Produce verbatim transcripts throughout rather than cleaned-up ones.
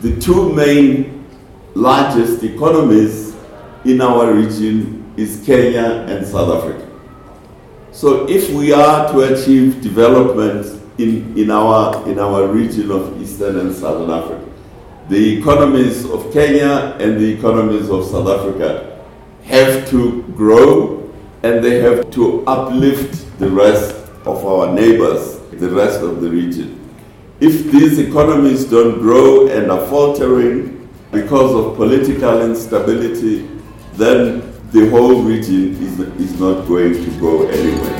the two main largest economies in our region is Kenya and South Africa. So if we are to achieve development in, in, our, in our region of Eastern and Southern Africa, the economies of Kenya and the economies of South Africa have to grow, and they have to uplift the rest of our neighbors, the rest of the region. If these economies don't grow and are faltering because of political instability, then the whole region is, is not going to go anywhere.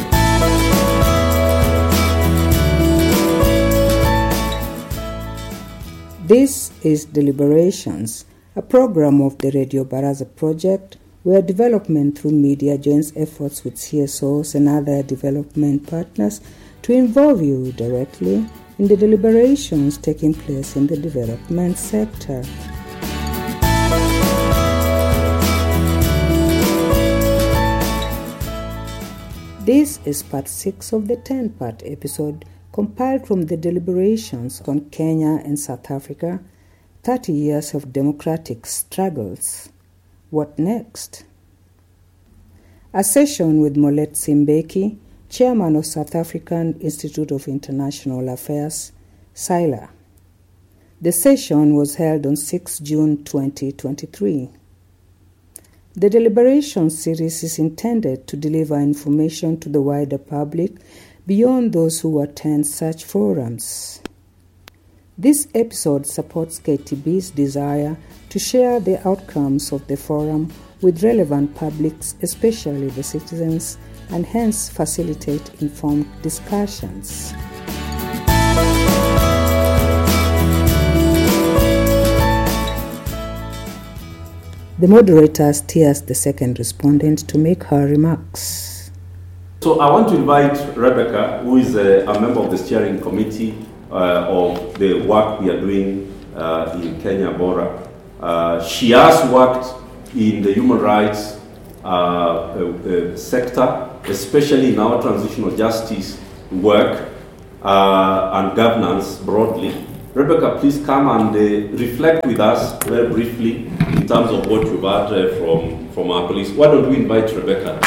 This is Deliberations, a program of the Radio Baraza project where development through media joins efforts with C S Os and other development partners to involve you directly in the deliberations taking place in the development sector. This is part six of the ten-part episode compiled from the deliberations on Kenya and South Africa, thirty years of democratic struggles. What next? A session with Molet Simbeki, chairman of South African Institute of International Affairs, SILA. The session was held on the sixth of June twenty twenty-three. The deliberation series is intended to deliver information to the wider public beyond those who attend such forums. This episode supports K T B's desire to share the outcomes of the forum with relevant publics, especially the citizens, and hence facilitate informed discussions. The moderator steers the second respondent to make her remarks. So I want to invite Rebecca, who is a, a member of the steering committee uh, of the work we are doing uh, in Kenya Bora. Uh, she has worked in the human rights uh, uh, uh, sector, especially in our transitional justice work uh, and governance broadly. Rebecca, please come and uh, reflect with us very briefly in terms of what you've heard uh, from, from our police. Why don't we invite Rebecca?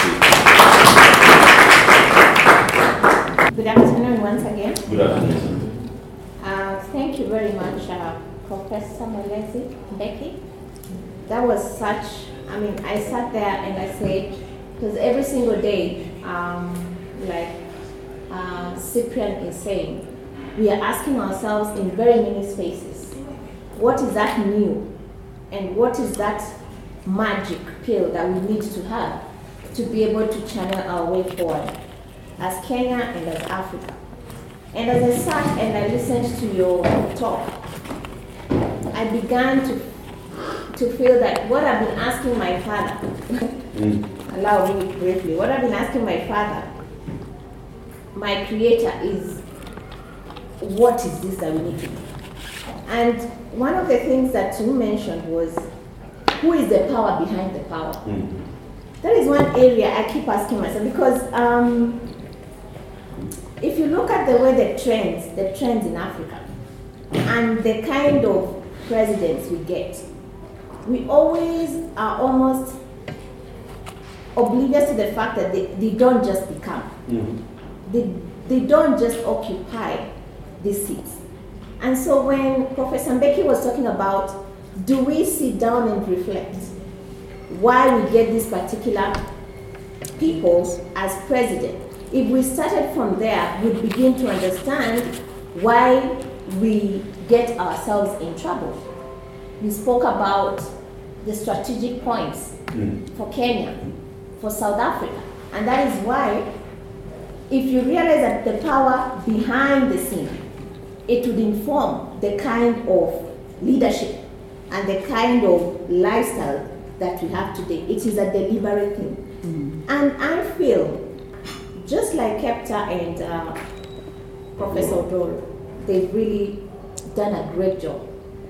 Good afternoon once again. Good afternoon. Uh, thank you very much, uh, Professor Molesi Becky. That was such, I mean, I sat there and I said, because every single day, um, like uh, Cyprian is saying, we are asking ourselves in very many spaces, what is that new and what is that magic pill that we need to have to be able to channel our way forward as Kenya and as Africa. And as I sat and I listened to your talk, I began to to feel that what I've been asking my father, mm. allow me briefly, what I've been asking my father, my creator, is what is this that we need to do? And one of the things that you mentioned was, who is the power behind the power? Mm. That is one area I keep asking myself, because um, if you look at the way the trends, the trends in Africa, and the kind of presidents we get, we always are almost oblivious to the fact that they, they don't just become. Mm-hmm. They, they don't just occupy these seats. And so when Professor Mbeki was talking about, do we sit down and reflect why we get these particular people as president? If we started from there, we'd begin to understand why we get ourselves in trouble. We spoke about the strategic points mm. for Kenya, for South Africa. And that is why, if you realize that the power behind the scene, it would inform the kind of leadership and the kind of lifestyle that we have today. It is a deliberate thing. Mm-hmm. And I feel, just like Kepta and uh, Professor Odoro, they've really done a great job.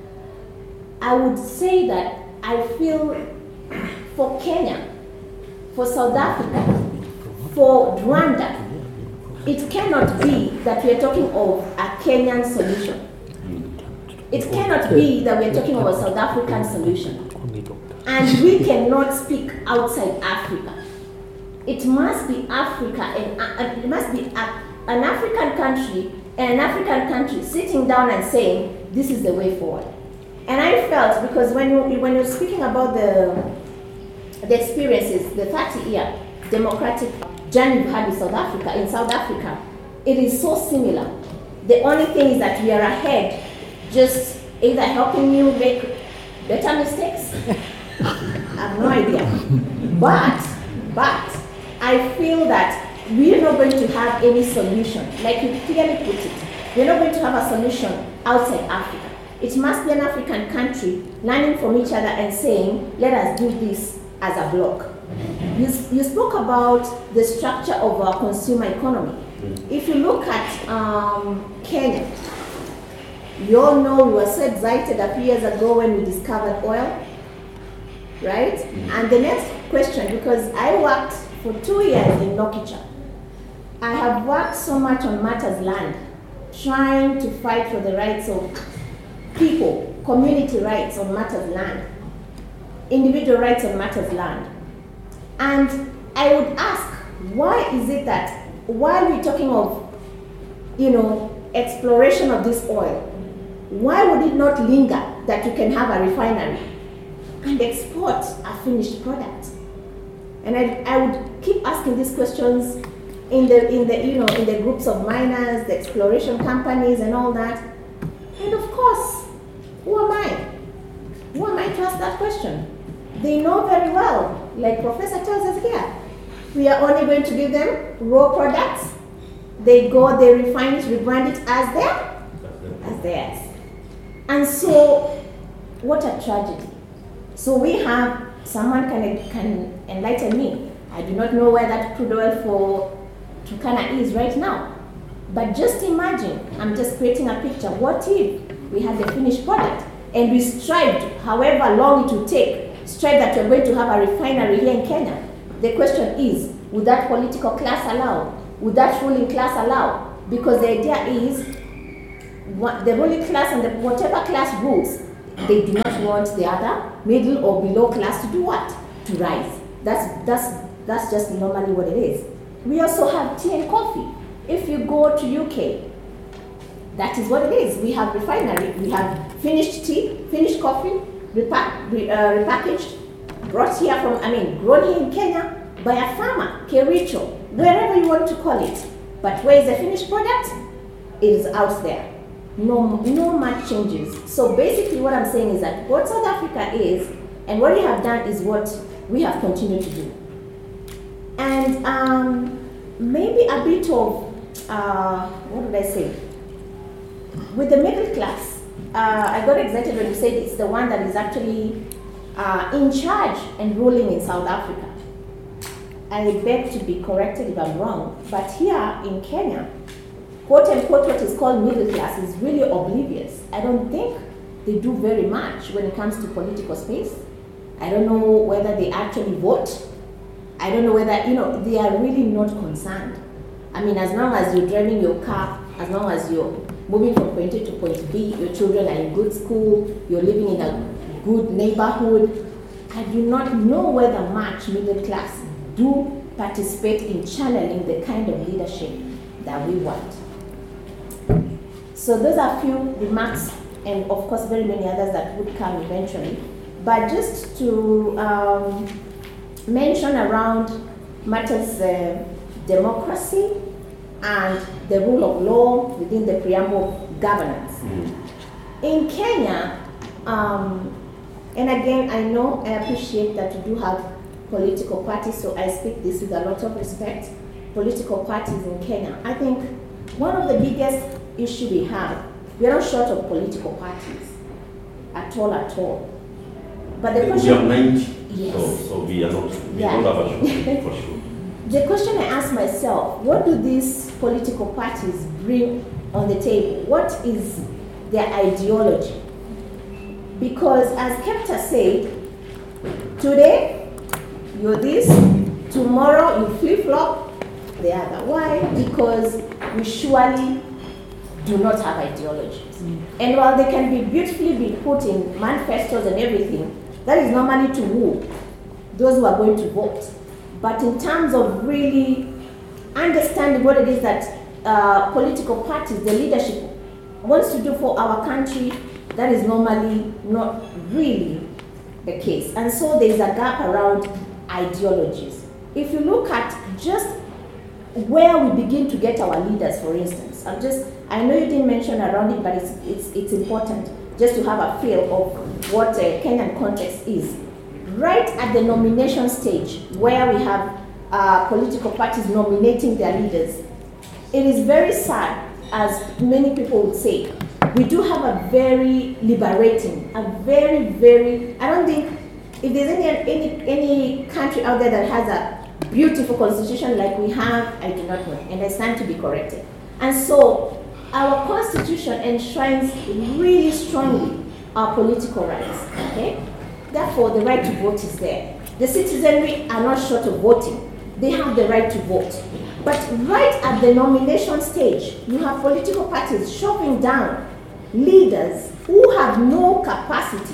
I would say that I feel for Kenya, for South Africa, for Rwanda, it cannot be that we are talking of a Kenyan solution. It cannot be that we're talking about South African solution and we cannot speak outside Africa. It must be Africa, and uh, it must be a, an African country and an African country sitting down and saying, this is the way forward. And I felt, because when you, when you're speaking about the, the experiences, the thirty-year democratic journey we had with South Africa, in South Africa, it is so similar. The only thing is that we are ahead, just either helping you make better mistakes. I have no idea. But, but, I feel that we are not going to have any solution, like you clearly put it. We're not going to have a solution outside Africa. It must be an African country learning from each other and saying, let us do this as a bloc. You, you spoke about the structure of our consumer economy. If you look at um, Kenya, you all know we were so excited a few years ago when we discovered oil, right? And the next question, because I worked for two years in Nokicha, I have worked so much on matters land, trying to fight for the rights of people, community rights on matters land, individual rights on matters land. And I would ask, why is it that while we're talking of, you know, exploration of this oil, why would it not linger that you can have a refinery and export a finished product? And I, I would keep asking these questions in the, in the, you know, in the groups of miners, the exploration companies and all that. And of course, who am I? Who am I to ask that question? They know very well, like Professor tells us here, we are only going to give them raw products. They go, they refine it, rebrand it as their, as theirs. And so, what a tragedy. So we have, someone can, can enlighten me. I do not know where that crude oil for Turkana is right now. But just imagine, I'm just creating a picture. What if we had the finished product and we strived, however long it would take, strive that we're going to have a refinery here in Kenya? The question is, would that political class allow? Would that ruling class allow? Because the idea is, what, the ruling class and the, whatever class rules, they do not want the other, middle or below class to do what? To rise. That's, that's, that's just normally what it is. We also have tea and coffee. If you go to U K, that is what it is. We have refinery, we have finished tea, finished coffee, repack, re, uh, repackaged, brought here from, I mean, grown here in Kenya by a farmer, Kericho, wherever you want to call it. But where is the finished product? It is out there. No, no much changes. So basically what I'm saying is that what South Africa is, and what we have done is what we have continued to do. And um, maybe a bit of, uh, what did I say? With the middle class, uh, I got excited when you said it's the one that is actually uh, in charge and ruling in South Africa. I beg to be corrected if I'm wrong, but here in Kenya, quote unquote, what is called middle class is really oblivious. I don't think they do very much when it comes to political space. I don't know whether they actually vote. I don't know whether, you know, they are really not concerned. I mean, as long as you're driving your car, as long as you're moving from point A to point B, your children are in good school, you're living in a good neighborhood, I do not know whether much middle class do participate in channeling the kind of leadership that we want. So those are a few remarks, and of course very many others that would come eventually. But just to um, mention around matters uh, democracy and the rule of law within the preamble of governance. Mm-hmm. In Kenya, um, and again, I know, I appreciate that we do have political parties, so I speak this with a lot of respect. Political parties in Kenya. I think one of the biggest issues we have, we are not short of political parties at all, at all. But the question, we are ninety, yes. so, so we are not, we yeah. don't have a short for sure. The question I ask myself, what do these political parties bring on the table? What is their ideology? Because as Kepta said, today you're this, tomorrow you flip-flop the other. Why? Because we surely do not have ideologies. Mm. And while they can be beautifully be put in manifestos and everything, that is normally to woo those who are going to vote. But in terms of really understanding what it is that uh, political parties, the leadership, wants to do for our country, that is normally not really the case. And so there is a gap around ideologies. If you look at just where we begin to get our leaders, for instance, I'm just, I know you didn't mention around it, but it's, it's, it's important just to have a feel of what a Kenyan context is. Right at the nomination stage, where we have uh, political parties nominating their leaders, it is very sad, as many people would say. We do have a very liberating, a very, very, I don't think, if there's any, any, any country out there that has a beautiful constitution like we have, I do not know, and I stand to be corrected. And so, our constitution enshrines really strongly our political rights, okay? Therefore, the right to vote is there. The citizenry are not short of voting. They have the right to vote. But right at the nomination stage, you have political parties shoving down leaders who have no capacity,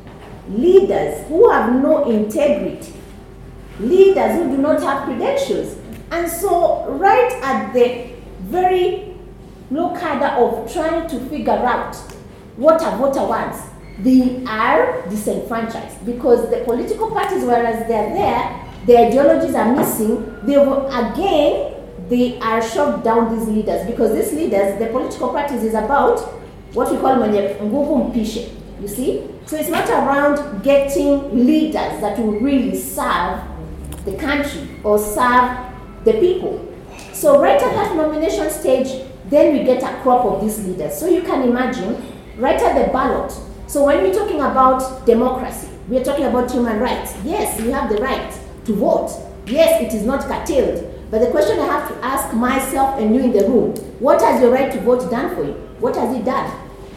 leaders who have no integrity, leaders who do not have credentials. And so, right at the very low cadre of trying to figure out what a voter wants, they are disenfranchised because the political parties, whereas they're there, their ideologies are missing, they will again, they are shoved down these leaders because these leaders, the political parties, is about what we call mwenye nguvu mpishe, you see? So it's not around getting leaders that will really serve the country or serve the people. So right at that nomination stage, then we get a crop of these leaders. So you can imagine, right at the ballot, so when we're talking about democracy, we're talking about human rights. Yes, you have the right to vote. Yes, it is not curtailed. But the question I have to ask myself and you in the room, what has your right to vote done for you? What has it done?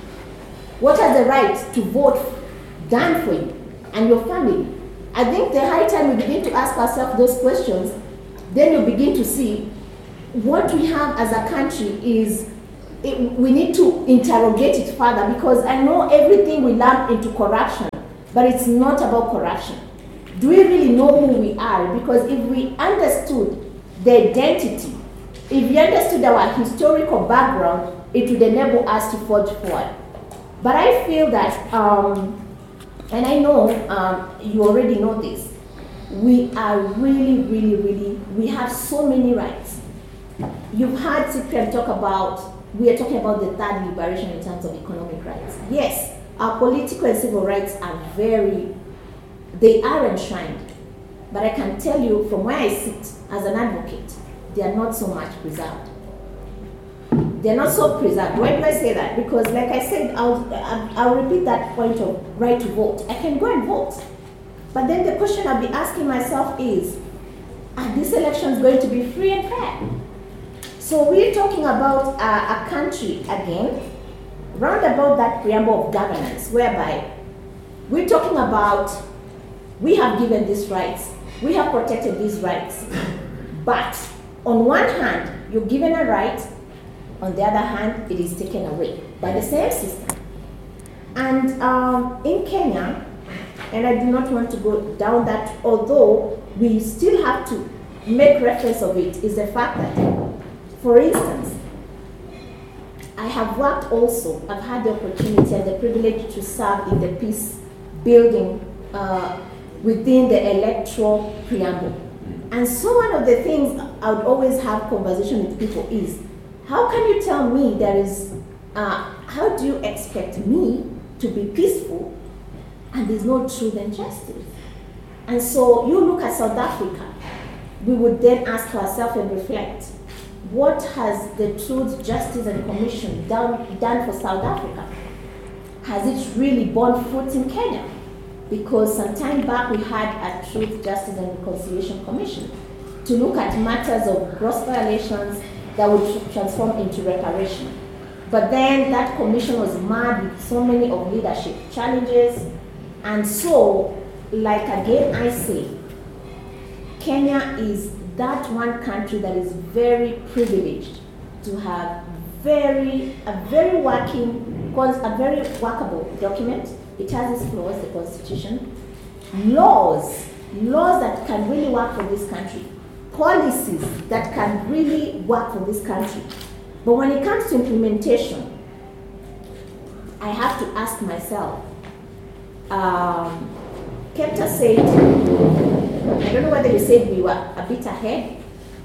What has the right to vote done for you and your family? I think the high time we begin to ask ourselves those questions, then you begin to see what we have as a country is, it, we need to interrogate it further because I know everything we lump into corruption, but it's not about corruption. Do we really know who we are? Because if we understood the identity, if we understood our historical background, it would enable us to forge forward. But I feel that, um, and I know um, you already know this, we are really, really, really, we have so many rights. You've heard Cyprian talk about, we are talking about the third liberation in terms of economic rights. Yes, our political and civil rights are very, they are enshrined. But I can tell you from where I sit as an advocate, they are not so much preserved. They're not so preserved. Why do I say that? Because like I said, I'll, I'll repeat that point of right to vote. I can go and vote. But then the question I'll be asking myself is, are these elections going to be free and fair? So we're talking about uh, a country, again, round about that preamble of governance, whereby we're talking about, we have given these rights, we have protected these rights, but on one hand, you're given a right, on the other hand, it is taken away by the same system. And um, in Kenya, and I do not want to go down that, although we still have to make reference of it, is the fact that, for instance, I have worked also, I've had the opportunity and the privilege to serve in the peace building uh, within the electoral preamble. And so one of the things I would always have conversation with people is, how can you tell me there is, uh, how do you expect me to be peaceful and there's no truth and justice? And so you look at South Africa, we would then ask ourselves and reflect, what has the Truth, Justice and Commission done, done for South Africa? Has it really borne fruit in Kenya? Because some time back we had a Truth, Justice and Reconciliation Commission to look at matters of gross violations that would transform into reparation. But then that commission was marred with so many of leadership challenges. And so, like again I say, Kenya is that one country that is very privileged to have very, a very working because a very workable document. It has its flaws, the Constitution. Laws, laws that can really work for this country. Policies that can really work for this country. But when it comes to implementation, I have to ask myself, um, Kempta said, I don't know whether you said we were a bit ahead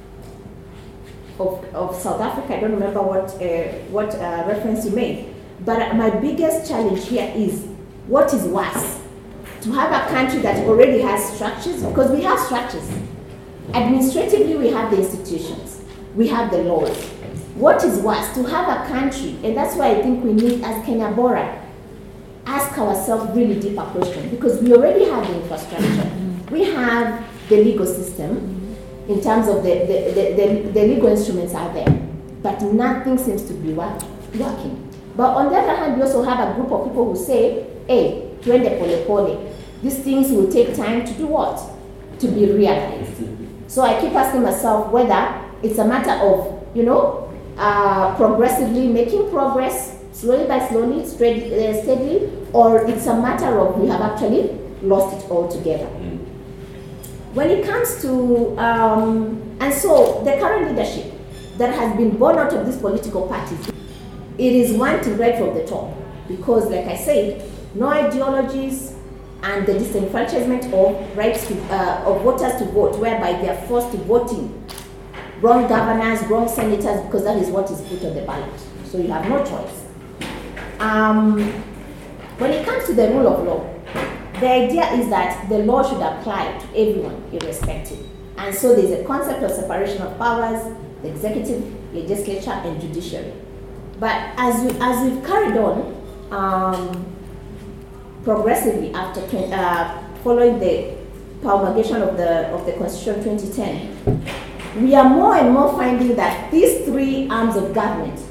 of, of South Africa. I don't remember what, uh, what uh, reference you made. But my biggest challenge here is, what is worse? To have a country that already has structures, because we have structures. Administratively, we have the institutions. We have the laws. What is worse? To have a country, and that's why I think we need, as Kenya Bora, ask ourselves really deeper questions, because we already have the infrastructure. We have the legal system in terms of the, the, the, the, the legal instruments are there, but nothing seems to be work, working. But on the other hand, we also have a group of people who say, hey, twende pole pole. These things will take time to do what? To be realized. So I keep asking myself whether it's a matter of, you know, uh, progressively making progress, slowly by slowly, steady, uh, steadily, or it's a matter of we have actually lost it altogether. Mm. When it comes to, um, and so the current leadership that has been born out of these political parties, it is wanting right from the top, because like I said, no ideologies and the disenfranchisement of rights to, uh, of voters to vote, whereby they are forced to voting wrong governors, wrong senators, because that is what is put on the ballot. So you have no choice. Um, when it comes to the rule of law, the idea is that the law should apply to everyone, irrespective. And so there's a concept of separation of powers, the executive, legislature, and judiciary. But as, we, as we've carried on, um, progressively after uh, following the promulgation of the of the Constitution twenty ten, we are more and more finding that these three arms of government,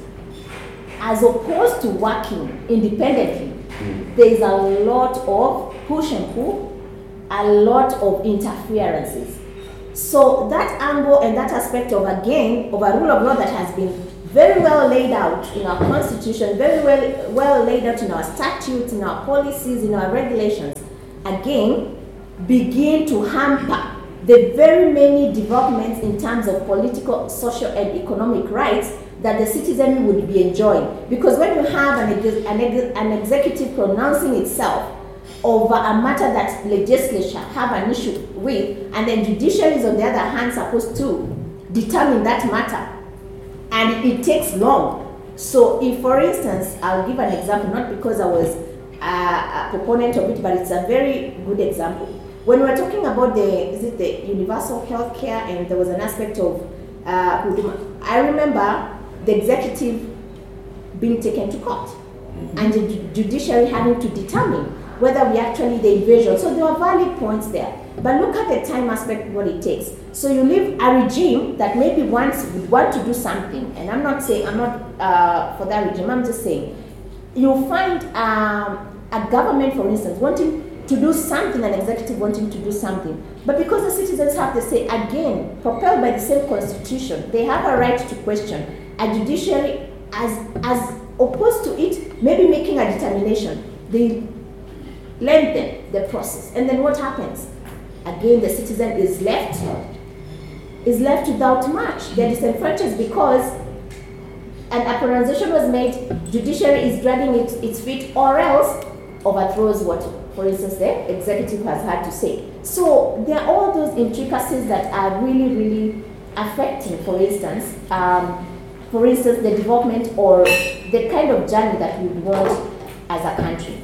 as opposed to working independently, mm. there is a lot of push and pull, a lot of interferences. So that angle and that aspect of, again, of a rule of law that has been very well laid out in our constitution, very well, well laid out in our statutes, in our policies, in our regulations, again, begin to hamper the very many developments in terms of political, social, and economic rights that the citizen would be enjoying. Because when you have an, an, an executive pronouncing itself over a matter that legislature have an issue with, and then judiciary is on the other hand supposed to determine that matter, and it takes long. So if, for instance, I'll give an example, not because I was a, a proponent of it, but it's a very good example. When we're talking about the, is it the universal health care, and there was an aspect of, uh, I remember the executive being taken to court, mm-hmm. and the judiciary having to determine whether we actually the invasion. So there are valid points there. But look at the time aspect, what it takes. So you leave a regime that maybe wants would want to do something, and I'm not saying I'm not uh, for that regime. I'm just saying you'll find um, a government, for instance, wanting to do something, an executive wanting to do something, but because the citizens have to say, again, propelled by the same constitution, they have a right to question a judiciary as as opposed to it maybe making a determination. They lengthen the process, and then what happens? Again, the citizen is left is left without much. They're disenfranchised because an appropriation was made, judiciary is dragging it, its feet, or else overthrows what, for instance, the executive has had to say. So there are all those intricacies that are really, really affecting, for instance, um, for instance, the development or the kind of journey that we want as a country.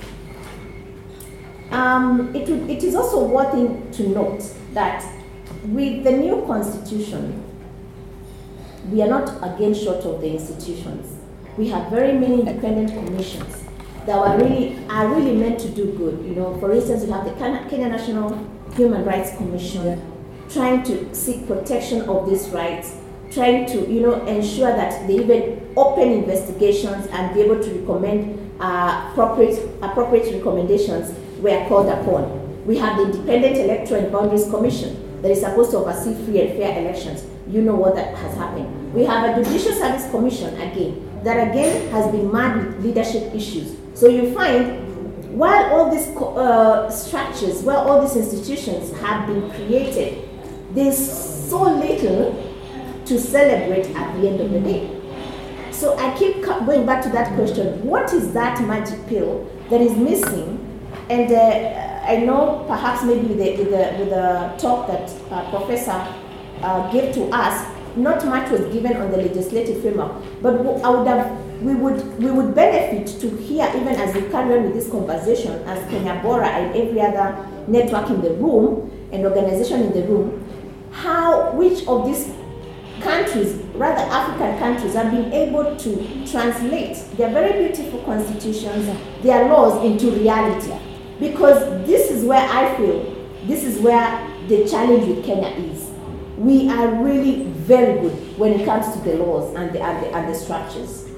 Um, it, would, it is also worth to note that with the new constitution, we are not again short of the institutions. We have very many independent commissions that are really are really meant to do good. You know, for instance, we have the Kenya National Human Rights Commission, yeah. trying to seek protection of these rights, trying to you know ensure that they even open investigations and be able to recommend uh, appropriate appropriate recommendations were called upon. We have the Independent Electoral and Boundaries Commission that is supposed to oversee free and fair elections. You know what that has happened. We have a Judicial Service Commission, again, that again has been marred with leadership issues. So you find, while all these uh, structures, while all these institutions have been created, there's so little to celebrate at the end of the day. So I keep going back to that question, what is that magic pill that is missing? And uh, I know perhaps maybe with the, with the, with the talk that uh, Professor uh, gave to us, not much was given on the legislative framework, but I would have, we would we would benefit to hear, even as we carry on with this conversation, as Kenya Bora and every other network in the room and organization in the room, how which of these countries, rather African countries, have been able to translate their very beautiful constitutions, their laws into reality. Because this is where I feel, this is where the challenge with Kenya is. We are really very good when it comes to the laws and the, and the, and the structures.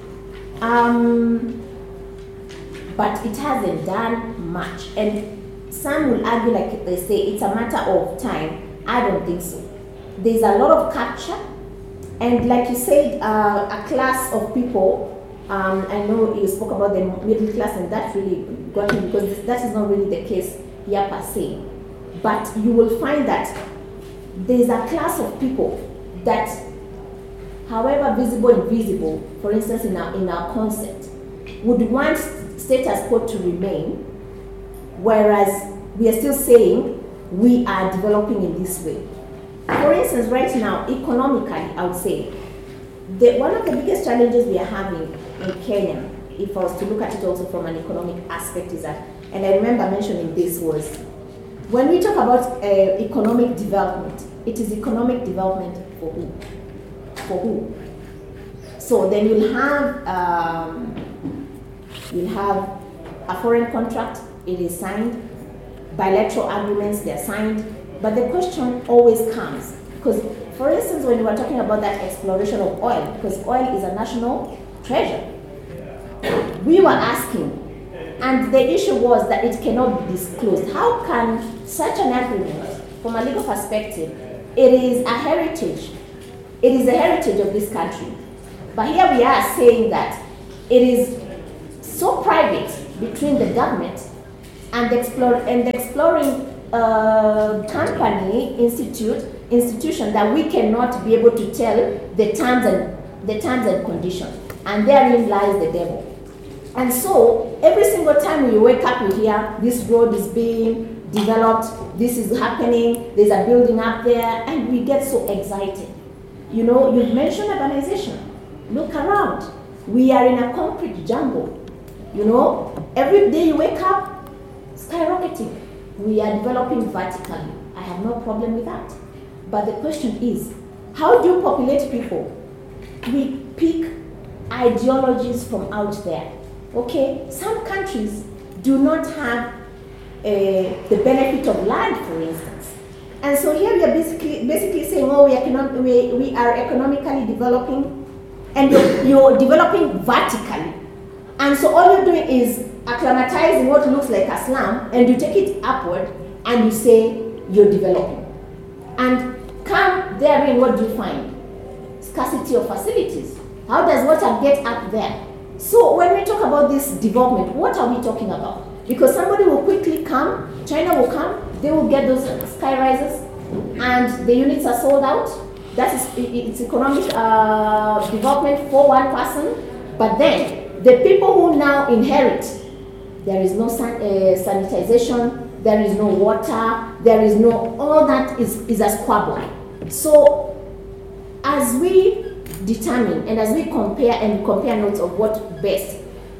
Um, but it hasn't done much. And some will argue, like they say, it's a matter of time. I don't think so. There's a lot of capture. And like you said, uh, a class of people, um, I know you spoke about the middle class, and that really got me, because this, that is not really the case here per se. But you will find that there's a class of people that, however visible and invisible, for instance in our, in our concept, would want status quo to remain, whereas we are still saying we are developing in this way. For instance, right now, economically, I would say, the, one of the biggest challenges we are having in Kenya, if I was to look at it also from an economic aspect, is that, and I remember mentioning this, was when we talk about uh, economic development, it is economic development for who? For who? So then you'll have um, you'll have a foreign contract, it is signed, bilateral agreements, they're signed, but the question always comes, because for instance, when we were talking about that exploration of oil, because oil is a national treasure, we were asking, and the issue was that it cannot be disclosed. How can such an agreement, from a legal perspective, it is a heritage, it is a heritage of this country. But here we are saying that it is so private between the government and the, explore, and the exploring uh, company, institute, institution, that we cannot be able to tell the terms and the terms and conditions. And therein lies the devil. And so every single time we wake up, we hear this road is being developed, this is happening, there's a building up there, and we get so excited. You know, you've mentioned urbanization. Look around. We are in a concrete jungle. You know, every day you wake up, skyrocketing. We are developing vertically. I have no problem with that. But the question is, how do you populate people? We pick ideologies from out there. Okay, some countries do not have uh, the benefit of land, for instance. And so here we are basically basically saying, oh, we are, econo- we, we are economically developing, and you're, you're developing vertically. And so all you're doing is acclimatizing what looks like a slum, and you take it upward, and you say you're developing. And come therein, what do you find? Scarcity of facilities. How does water get up there? So when we talk about this development, what are we talking about? Because somebody will quickly come, China will come, they will get those sky rises, and the units are sold out. That is, it's economic uh, development for one person. But then the people who now inherit, there is no san- uh, sanitization, there is no water, there is no, all that is, is a squabble. So as we determine and as we compare and compare notes of what best,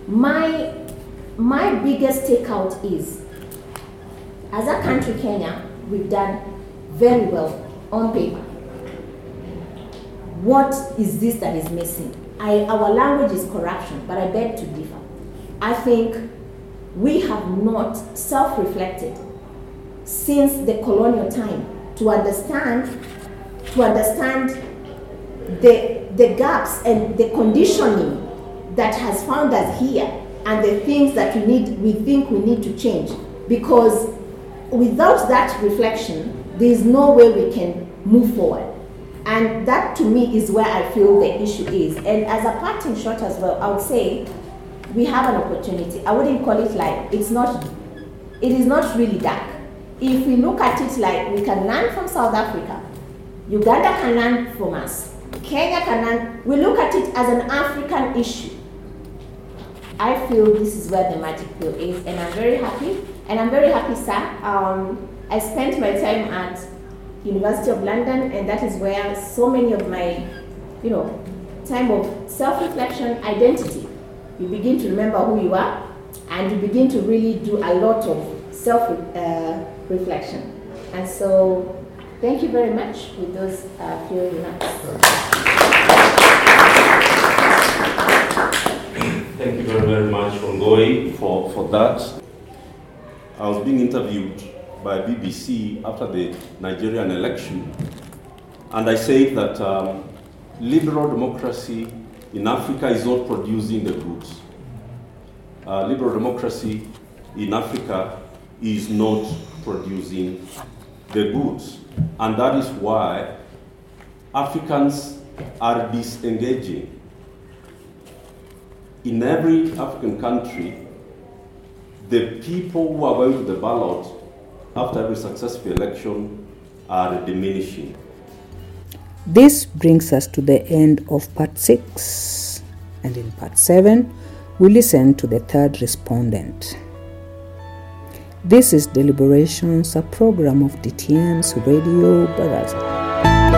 my my biggest takeout is, as a country, Kenya, we've done very well on paper. What is this that is missing? I, our language is corruption, but I beg to differ. I think we have not self-reflected since the colonial time to understand to understand the the gaps and the conditioning that has found us here, and the things that we need we think we need to change. Because without that reflection, there is no way we can move forward. And that to me is where I feel the issue is. And as a parting shot as well, I would say we have an opportunity. I wouldn't call it like, it's not, it is not really dark. If we look at it like we can learn from South Africa, Uganda can learn from us, Kenya can learn, we look at it as an African issue. I feel this is where the magic pill is, and I'm very happy. And I'm very happy, sir. Um, I spent my time at University of London, and that is where so many of my, you know, time of self-reflection, identity, you begin to remember who you are, and you begin to really do a lot of self-reflection. Uh, and so, thank you very much with those uh, few remarks. Thank you very, very much, Ongoi, for, for that. I was being interviewed by B B C after the Nigerian election, and I said that um, liberal democracy in Africa is not producing the goods. Uh, liberal democracy in Africa is not producing the goods, and that is why Africans are disengaging. In every African country, the people who are going to the ballot after every successful election are diminishing. This brings us to the end of part six, and in part seven, we listen to the third respondent. This is Deliberations, a program of D T N's Radio Baraza.